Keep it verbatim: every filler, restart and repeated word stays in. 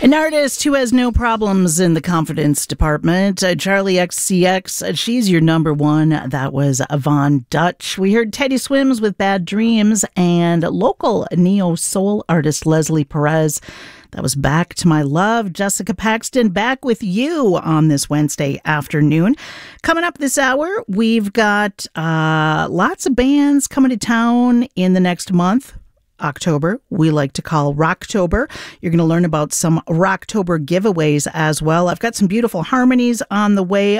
An artist who has no problems in the confidence department, uh, Charli X C X, uh, she's your number one. That was Von Dutch. We heard Teddy Swims with Bad Dreams, and local neo-soul artist Leslie Perez. That was Back to My Love. Jessica Paxton back with you on this Wednesday afternoon. Coming up this hour, we've got uh, lots of bands coming to town in the next month. October, we like to call Rocktober. You're going to learn about some Rocktober giveaways as well. I've got some beautiful harmonies on the way.